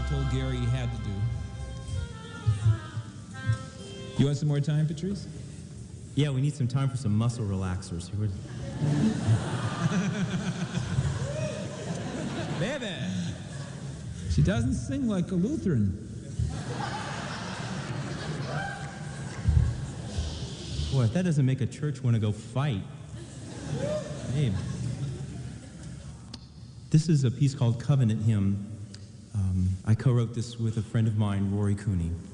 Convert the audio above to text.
told Gary he had to do. You want some more time, Patrice? Yeah, we need some time for some muscle relaxers. Baby! She doesn't sing like a Lutheran. Boy, if that doesn't make a church want to go fight. Babe. This is a piece called Covenant Hymn. I co-wrote this with a friend of mine, Rory Cooney.